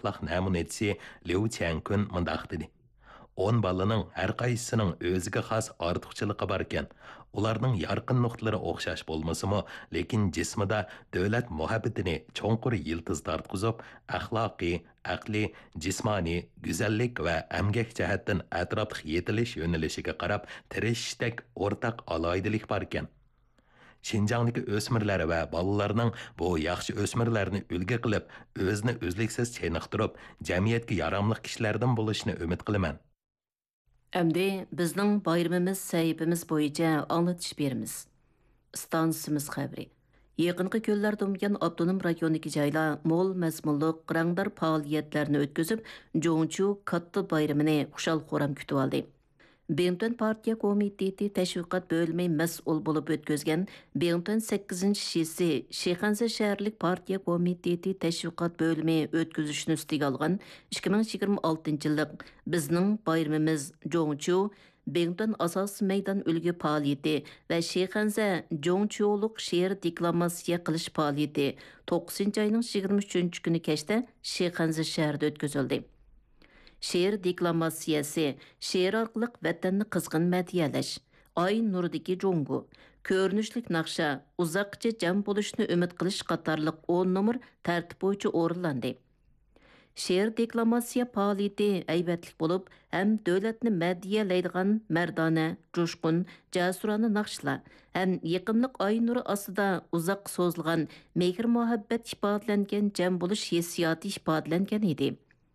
axloq namunachisi Liu Qiankun mundaq dedi. 10 balaning har qaysisining o'ziga xos ortiqchiligi bor ekan. Ularning yorqin nuqtalari o'xshash bo'lmasimi, lekin jismida davlat muhabbatini cho'nqur yiltiz tortqizib, axloqiy, aqliy, jismoniy, go'zallik va amgak jihatdan atrofli yetilish yo'nalishiga qarab tirishishdak o'rtaq aloyidilik bor ekan. Şinjan'daki ösmirler ve balalarının bu yaxşı ösmirlerini ülge qilib, özünü özliksiz çayniqtırıp, jamiyatga yaramlıq kişilerden buluşunu ümit qilaman. Әмді біздің байырмымыз сәйіпіміз бойынша аңлатыш беріміз. Stansimiz xəbri. Yaqınqı könlərdə umgan Abdunum rayonundakı jaylar mol məzmunluq, rəngdar fəaliyyətlərini ötküzüb, Jonchu katta bayramını xuşal-xoram kütüb aldı. Beyington Partiya Komiteti Təşviqat bölümü məsul olub ötközgən Beyington 8-ci şişi Şeyxanza şəhərlik Partiya Komiteti Təşviqat bölümü ötküzüşünü üstüge alğan 2026 yıllık bizning bayramımız Jonchu Beyington asas meydan ülgü fəaliyyəti və Şeyxanza Jonchu'luq şeir deklamasiya qilish fəaliyyəti 9 ayının 23 günü keçdə Şeyxanza şəhərdə ötküzüldü. Şeir deklamasiyasi, şeir arqılıq vətənni qızğın mədiyələş, ay nurudaki jongu, körünüşlük naqşa, uzaqçı cəm buluşunu ümid qilish qatarlıq 10 numar tərtib boyunca orunlandı. Şeir deklamasiya fəaliyyəti əybətlik olub, həm dövlətni mədiyələydiğən mərdana, coşqun, cəsurana naqşla, həm yıqımlıq ay nuru asıda uzaq sozulğan, mehir muhabbət ifadələnən cəm buluş hissiyatı ifadələnən idi.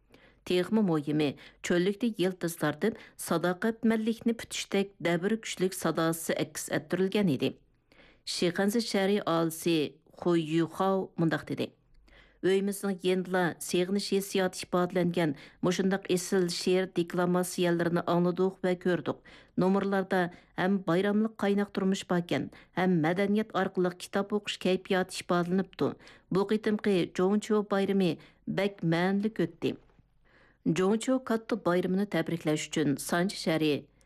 Texmi muhimi, çöllükdə yıldız tartıb, sadaqatməllikni pütüşdək dəbir güçlük sadası əks ettirilgən idi. Şeyxanza şəhəri alisi Xuy Yuxav mundaq dedi. Öyümüzün yendila seğiniş hissiyatı ifadələnən muşundaq esil şeir deklamasiyalarını anladıq və gördük. Nomorlarda həm bayramlıq qaynaq turmuş bakən, həm mədəniyyət arqılıq kitap oxuş keyfiyatı ifadələnibdi. Bu qitimqi Jonchu bayrami bək mənlik ötdi. Jonchu katta bayramını təbrikləş üçün Sanchi şəhəri,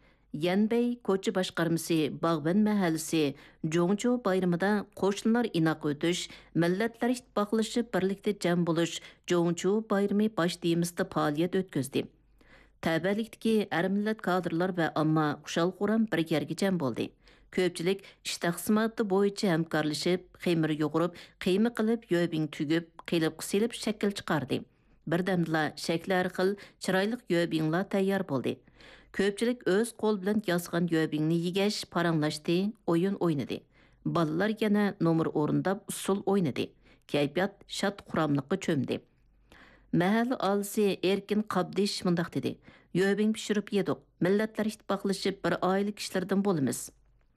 Yanbey koçu başqarması Bağban məhəllisi Jonchu bayramında qoşunlar inaq ötüş, millətlər ittifaqlaşıb birlikdə cəm buluş Jonchu bayramı baş deyimizdə fəaliyyət ötküzdü. Təbəlikdəki ər millət kadrlar və amma xuşal-xoram bir yerге cəm boldu. Köpçilik iş taqsimatı boyunca həmkarlaşıb, xemir yoğurup, qiymi qilib, yöbing tügüb, qilib qısilib şəkil çıxardı. Birdamla şəklər xil, çiraylıq yöbinglar təyyar boldu. Köpçilik öz qol bilan yazğan yöbingni yigəş, paranglaşdı, oyun oynadı. Balalar yana nomor orundab usul oynadı. Keyfiyat şat quramlıqqa çömdi. Məhəlli alisi Erkin Qabdiş mundaq dedi. Yöbing pişirib yedik. Milletlər ittifaqlaşıb bir ailə kişilərdən bolimiz.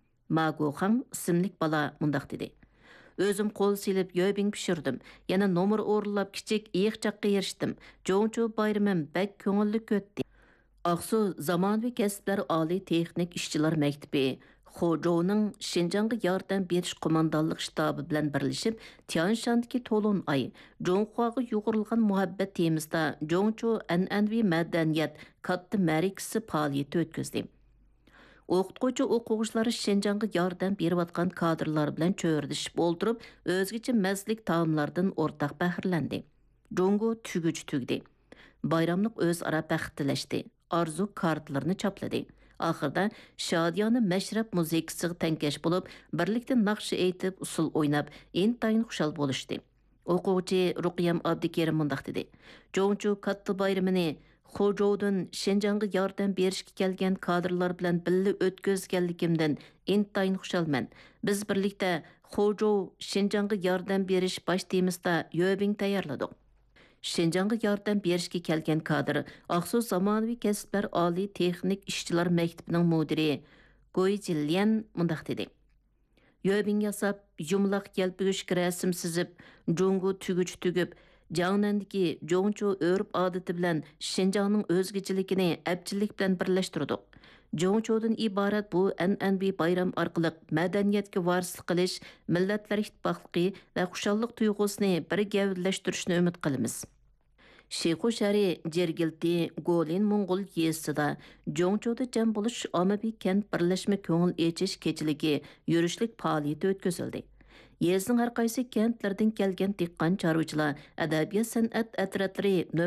Mago Xan isimlik bala mundaq dedi. Özüm qol silib yöbing pişirdim. Yana nomor orulab kichik iyiqchaqqa erishdim. Jonchu bayramım bək köngüllik ötdi. Aqsu zamanvi kəsblər Ali Texnik İşçilar Məktibi Xojou'nun Şinjanğa yardım beriş qomandanlıq ştabı bilan birləşib Tianshandakı Tolun ay Jonxuaga yuğurulğan muhabbət temizdə Jonchu ənənvi mədəniyyət katta mərikisi fəaliyyəti ötküzdü. O'qituvchi o'quvchilari Şinjanğa yardım berib atgan kadrlar bilan cho'rdishib o'ldirib, o'zgacha mazlik taomlardan o'rtaq bahirlandi. Jongo tugüch tugdi. Bayramliq o'zaro baxtlashdi. Arzu kartlarini chapladi. Oxirida shodiyona mashrab muzikasiga tankash bo'lib, birlikda naqsh aytib, usul o'ynab, intayin xushal bo'lishdi. O'quvchi Ruqiyam Abdikerim mundaq dedi. Jonchu katta bayramini Xojou'dan Şinjanğa yardım berishga kelgan kadrlar bilan birga o'tkazganligimdan intayin xushalman. Biz birlikda Xojou Şinjanğa yardım berish baş temizda yöbing tayyorladik. Şinjanğa yardım berishga kelgan kadr Aqsu zamonaviy kasblar Oliy Texnik İşçilar Məktibining mudiri Goy Jilyan mundaq dedi. Yöbing yasab, yumlaq yelpigishga rasm sizib, jongo tugüch tugib, Жаңнандагы Jonchu örüp adeti bilan Şinjanның özgəçiligini əbçillik bilan birləşdirdik. Jonchudan ibarat bu ənənvi bayram arqılıq mədəniyyətə varislik qilish, millətlər ittifaqlığı və xuşallıq tuyg'usini bir gavdləşdirishni ümid qilamiz. Şeyxu şəhəri Jergilti Golin Mongol yezisida Jonchuda cəm buluş ommaviy kent birləşmə ko'ngil echish kechaligi yurishlik faoliyati o'tkazildi. Yezning har qaysi kentlardan kelgan dehqon chorvachilar, adabiyot san'at atratlari